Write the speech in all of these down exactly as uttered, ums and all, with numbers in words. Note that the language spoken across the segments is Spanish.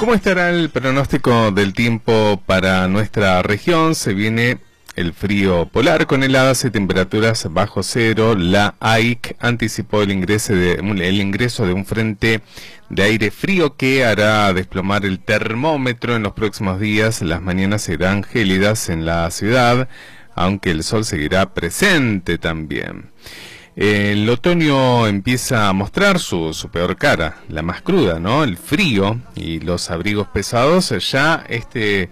¿Cómo estará el pronóstico del tiempo para nuestra región? Se viene el frío polar con heladas y temperaturas bajo cero. La A I C anticipó el ingreso de, el ingreso de un frente de aire frío que hará desplomar el termómetro en los próximos días. Las mañanas serán gélidas en la ciudad, aunque el sol seguirá presente también. El otoño empieza a mostrar su, su peor cara, la más cruda, ¿no? El frío y los abrigos pesados ya este,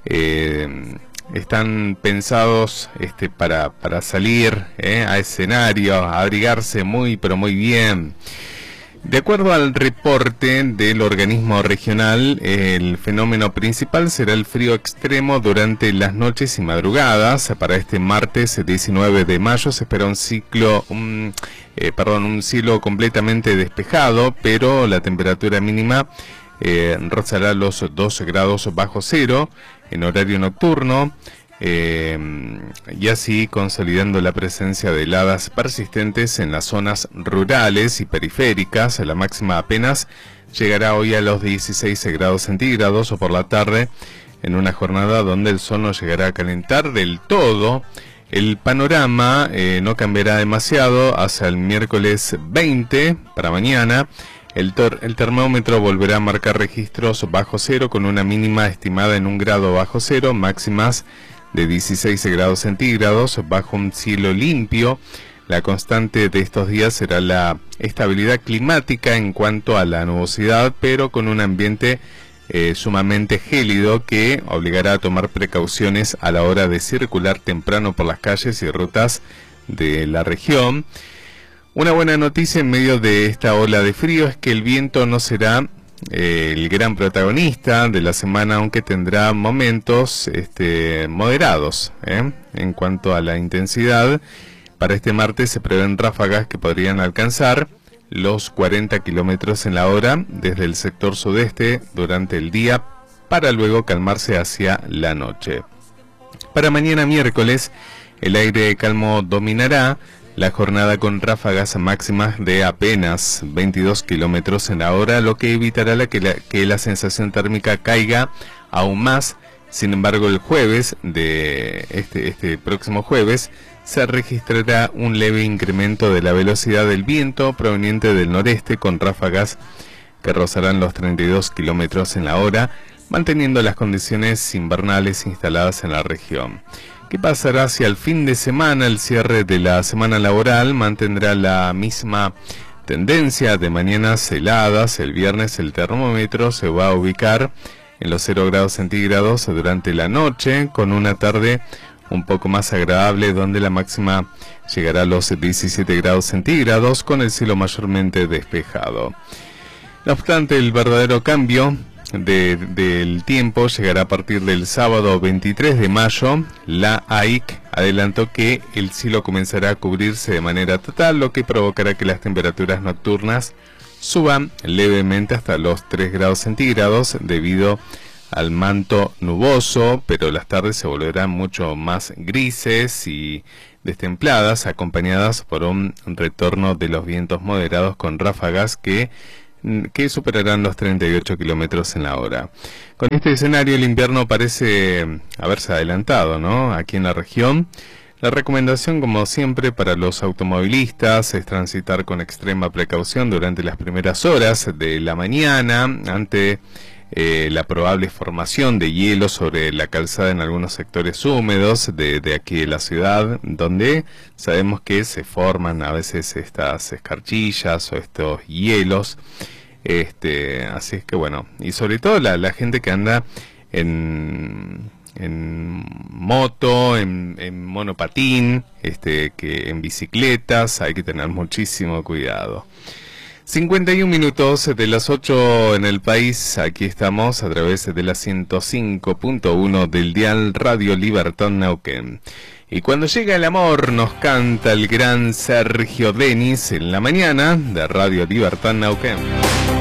eh, están pensados este, para, para salir eh, a escenario, a abrigarse muy, pero muy bien. De acuerdo al reporte del organismo regional, el fenómeno principal será el frío extremo durante las noches y madrugadas. Para este martes diecinueve de mayo se espera un ciclo, un, eh, perdón, un cielo completamente despejado, pero la temperatura mínima eh, rozará los dos grados bajo cero en horario nocturno. Eh, y así consolidando la presencia de heladas persistentes en las zonas rurales y periféricas. La máxima apenas llegará hoy a los dieciséis grados centígrados o por la tarde, en una jornada donde el sol no llegará a calentar del todo. El panorama eh, no cambiará demasiado hacia el miércoles veinte para mañana. El, el termómetro volverá a marcar registros bajo cero con una mínima estimada en un grado bajo cero, máximas de dieciséis grados centígrados bajo un cielo limpio. La constante de estos días será la estabilidad climática en cuanto a la nubosidad, pero con un ambiente eh, sumamente gélido que obligará a tomar precauciones a la hora de circular temprano por las calles y rutas de la región. Una buena noticia en medio de esta ola de frío es que el viento no será Eh, el gran protagonista de la semana, aunque tendrá momentos este, moderados ¿eh? En cuanto a la intensidad. Para este martes se prevén ráfagas que podrían alcanzar los cuarenta kilómetros en la hora desde el sector sudeste durante el día, para luego calmarse hacia la noche. Para mañana miércoles el aire calmo dominará la jornada con ráfagas máximas de apenas veintidós kilómetros en la hora, lo que evitará la que, la, que la sensación térmica caiga aún más. Sin embargo, el jueves de este, este próximo jueves se registrará un leve incremento de la velocidad del viento proveniente del noreste, con ráfagas que rozarán los treinta y dos kilómetros en la hora, manteniendo las condiciones invernales instaladas en la región. ¿Qué pasará hacia el fin de semana? El cierre de la semana laboral mantendrá la misma tendencia de mañanas heladas. El viernes el termómetro se va a ubicar en los cero grados centígrados durante la noche, con una tarde un poco más agradable donde la máxima llegará a los diecisiete grados centígrados con el cielo mayormente despejado. No obstante, el verdadero cambio De, del tiempo llegará a partir del sábado veintitrés de mayo. La A I C adelantó que el cielo comenzará a cubrirse de manera total, lo que provocará que las temperaturas nocturnas suban levemente hasta los tres grados centígrados debido al manto nuboso, pero las tardes se volverán mucho más grises y destempladas, acompañadas por un retorno de los vientos moderados con ráfagas que que superarán los treinta y ocho kilómetros en la hora. Con este escenario el invierno parece haberse adelantado, ¿no? Aquí en la región. La recomendación, como siempre, para los automovilistas es transitar con extrema precaución durante las primeras horas de la mañana ante eh, la probable formación de hielo sobre la calzada en algunos sectores húmedos de, de aquí de la ciudad, donde sabemos que se forman a veces estas escarchillas o estos hielos. Este, así es que bueno, y sobre todo la, la gente que anda en, en moto, en, en monopatín, este, que en bicicletas, hay que tener muchísimo cuidado. cincuenta y un minutos de las ocho en el país. Aquí estamos a través de la ciento cinco punto uno del dial Radio Libertad Neuquén. Y cuando llega el amor nos canta el gran Sergio Denis en la mañana de Radio Libertad Neuquén.